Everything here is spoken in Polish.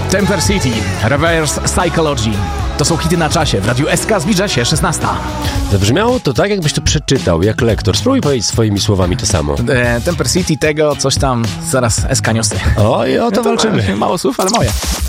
Temper City, Reverse Psychology. To są hity na czasie. W Radiu SK zbliża się 16. Zabrzmiało to tak, jakbyś to przeczytał, jak lektor. Spróbuj powiedzieć swoimi słowami to samo. Temper City tego, coś tam, zaraz SK niosę. Oj, o to walczymy. Mało słów, ale moje.